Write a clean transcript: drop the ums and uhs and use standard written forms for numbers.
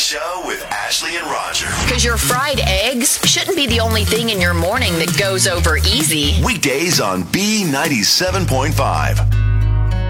Show with Ashley and Roger. Because your fried eggs shouldn't be the only thing in your morning that goes over easy. Weekdays on B97.5.